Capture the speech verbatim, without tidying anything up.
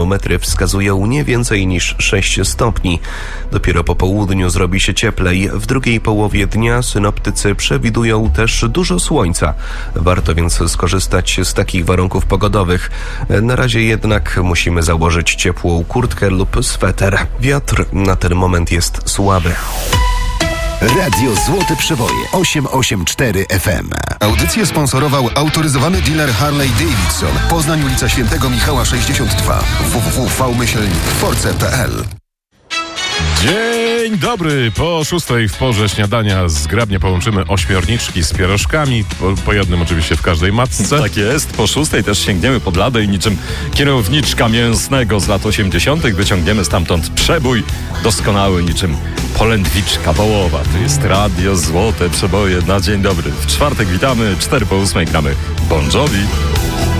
Termometry wskazują nie więcej niż sześć stopni. Dopiero po południu zrobi się cieplej. W drugiej połowie dnia synoptycy przewidują też dużo słońca. Warto więc skorzystać z takich warunków pogodowych. Na razie jednak musimy założyć ciepłą kurtkę lub sweter. Wiatr na ten moment jest słaby. Radio Złote Przeboje osiem osiem cztery F M. Audycję sponsorował autoryzowany dealer Harley Davidson. Poznań, ulica Świętego Michała sześćdziesiąt dwa. w w w kropka v myślnik force kropka p l. Dzień dobry, po szóstej w porze śniadania zgrabnie połączymy ośmiorniczki z pierożkami, po, po jednym oczywiście w każdej matce. Tak jest, po szóstej też sięgniemy po bladę i niczym kierowniczka mięsnego z lat osiemdziesiątych wyciągniemy stamtąd przebój doskonały niczym polędwiczka wołowa. To jest Radio Złote Przeboje na dzień dobry. W czwartek witamy, cztery po ósmej gramy Bon Jovi.